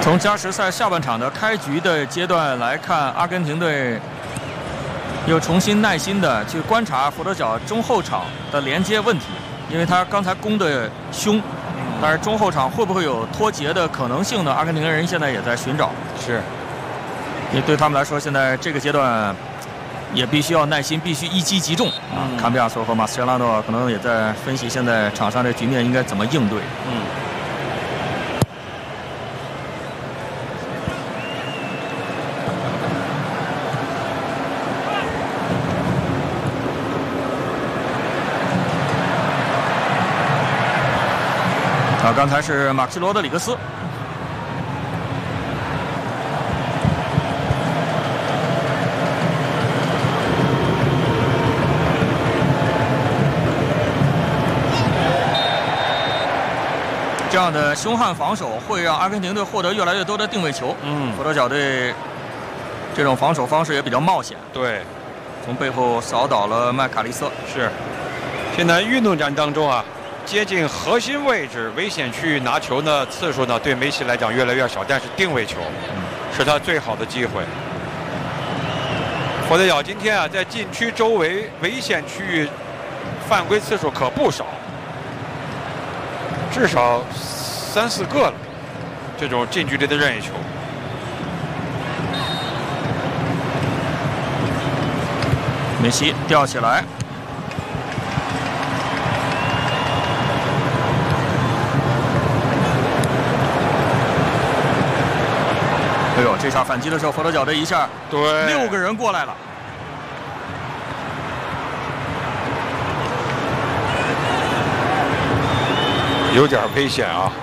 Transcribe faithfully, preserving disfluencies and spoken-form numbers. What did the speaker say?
从加时赛下半场的开局的阶段来看，阿根廷队又重新耐心的去观察佛得角中后场的连接问题，因为他刚才攻的凶，但是中后场会不会有脱节的可能性呢？阿根廷人现在也在寻找。 是， 也对他们来说，现在这个阶段也必须要耐心，必须一击即中啊！ 嗯、 坎比亚索和马斯切拉诺可能也在分析现在场上这局面应该怎么应对。 嗯。 啊，刚才是马克西罗德里克斯。这样的凶悍防守会让阿根廷队获得越来越多的定位球。 嗯， 佛得角队这种防守方式也比较冒险。 对， 从背后扫倒了麦卡利瑟。 是，现在运动战当中啊，接近核心位置危险区域拿球呢次数呢，对梅西来讲越来越少，但是定位球是他最好的机会。佛得角今天啊，在禁区周围危险区域犯规次数可不少，至少三四个了，这种近距离的任意球。 梅西吊起来。哎呦，这下反击的时候，佛得角队一下对六个人过来了， 有点危险啊。